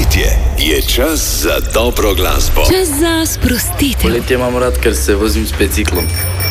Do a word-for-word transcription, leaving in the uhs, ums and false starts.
poletje. Je čas za dobro glasbo. Čas za sprostitev. Poletje imam rad, ker se vozim s biciklom.